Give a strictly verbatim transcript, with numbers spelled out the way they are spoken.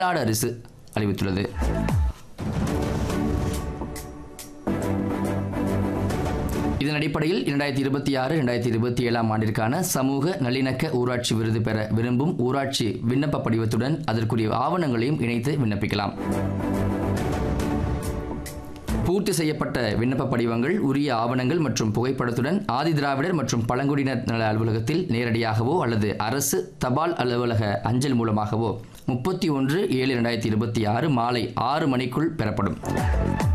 தமிழ்நாடு அரசு அறிவித்துள்ளது. இதன் அடிப்படையில் இரண்டாயிரத்தி இருபத்தி ஆறு இரண்டாயிரத்தி இருபத்தி ஏழாம் ஆண்டிற்கான சமூக நல்லிணக்க ஊராட்சி விருது பெற விரும்பும் ஊராட்சி விண்ணப்ப படிவத்துடன் அதற்குரிய ஆவணங்களையும் இணைத்து விண்ணப்பிக்கலாம். பூர்த்தி செய்யப்பட்ட விண்ணப்ப படிவங்கள் உரிய ஆவணங்கள் மற்றும் புகைப்படத்துடன் ஆதிதிராவிடர் மற்றும் பழங்குடியினர் நல அலுவலகத்தில் நேரடியாகவோ அல்லது அரசு தபால் அலுவலக அஞ்சல் மூலமாகவோ முப்பத்தி ஒன்று ஏழு இரண்டாயிரத்தி இருபத்தி ஆறு மாலை ஆறு மணிக்குள் பெறப்படும்.